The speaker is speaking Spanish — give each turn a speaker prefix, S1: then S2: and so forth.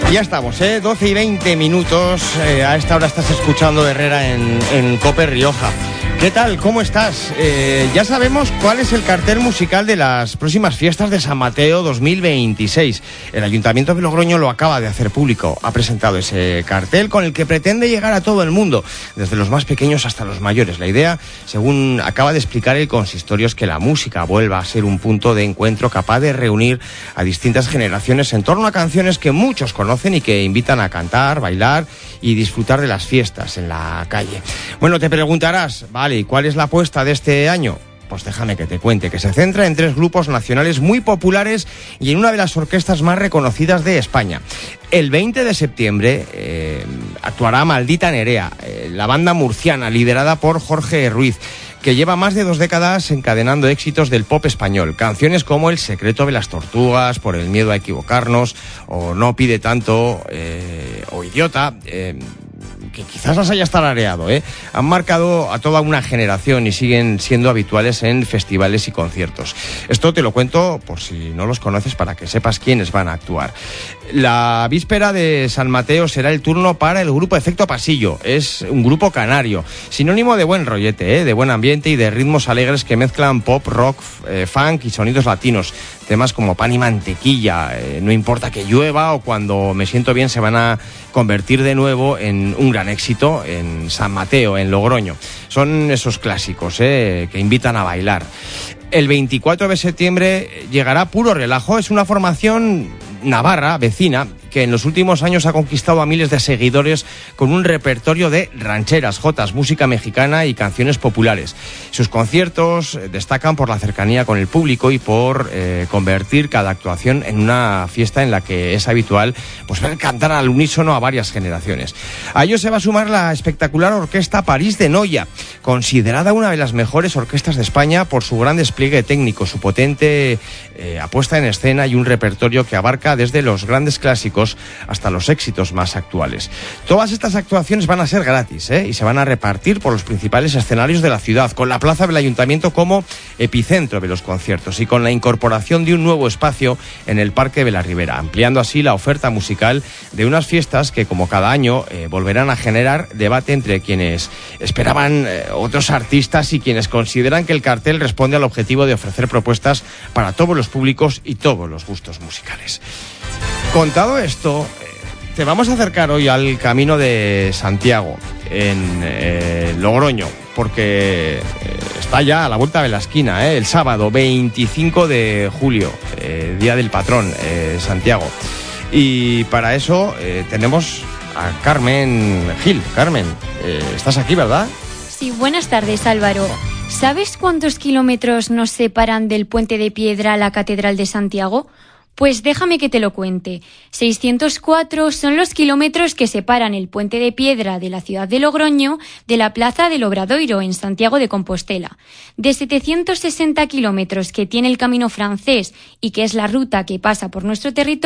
S1: Ya estamos, 12 y 20 minutos. A esta hora estás escuchando Herrera en COPE Rioja. ¿Qué tal? ¿Cómo estás? Ya sabemos cuál es el cartel musical de las próximas fiestas de San Mateo 2026. El Ayuntamiento de Logroño lo acaba de hacer público. Ha presentado ese cartel con el que pretende llegar a todo el mundo, desde los más pequeños hasta los mayores. La idea, según acaba de explicar el consistorio, es que la música vuelva a ser un punto de encuentro capaz de reunir a distintas generaciones en torno a canciones que muchos conocen y que invitan a cantar, bailar y disfrutar de las fiestas en la calle. Bueno, te preguntarás, vale, ¿y cuál es la apuesta de este año? Pues déjame que te cuente, que se centra en 3 grupos nacionales muy populares y en una de las orquestas más reconocidas de España. El 20 de septiembre actuará Maldita Nerea, la banda murciana liderada por Jorge Ruiz, que lleva más de 2 décadas encadenando éxitos del pop español. Canciones como El secreto de las tortugas, Por el miedo a equivocarnos, o No pide tanto, o Idiota, que quizás las haya tarareado, han marcado a toda una generación y siguen siendo habituales en festivales y conciertos. Esto te lo cuento por si no los conoces, para que sepas quiénes van a actuar. La víspera de San Mateo será el turno para el grupo Efecto Pasillo. Es un grupo canario, sinónimo de buen rollete, de buen ambiente y de ritmos alegres que mezclan pop, rock, funk y sonidos latinos. Temas como Pan y Mantequilla, No importa que llueva o Cuando me siento bien se van a convertir de nuevo en un gran éxito en San Mateo, en Logroño. Son esos clásicos que invitan a bailar. El 24 de septiembre llegará Puro Relajo. Es una formación navarra, vecina, que en los últimos años ha conquistado a miles de seguidores con un repertorio de rancheras, jotas, música mexicana y canciones populares. Sus conciertos destacan por la cercanía con el público y por convertir cada actuación en una fiesta en la que es habitual pues ver cantar al unísono a varias generaciones. A ello se va a sumar la espectacular orquesta París de Noia, considerada una de las mejores orquestas de España por su gran despliegue técnico, su potente apuesta en escena y un repertorio que abarca desde los grandes clásicos hasta los éxitos más actuales. Todas estas actuaciones van a ser gratis, y se van a repartir por los principales escenarios de la ciudad, con la plaza del Ayuntamiento como epicentro de los conciertos y con la incorporación de un nuevo espacio en el Parque de la Ribera, ampliando así la oferta musical de unas fiestas que, como cada año, volverán a generar debate entre quienes esperaban otros artistas y quienes consideran que el cartel responde al objetivo de ofrecer propuestas para todos los públicos y todos los gustos musicales. Contado esto, te vamos a acercar hoy al Camino de Santiago, en Logroño, porque está ya a la vuelta de la esquina, el sábado 25 de julio, Día del Patrón, Santiago. Y para eso tenemos a Carmen Gil. Carmen, estás aquí, ¿verdad?
S2: Sí, buenas tardes, Álvaro. ¿Sabes cuántos kilómetros nos separan del Puente de Piedra a la Catedral de Santiago? Pues déjame que te lo cuente. 604 son los kilómetros que separan el Puente de Piedra de la ciudad de Logroño de la Plaza del Obradoiro en Santiago de Compostela. De 760 kilómetros que tiene el Camino Francés y que es la ruta que pasa por nuestro territorio,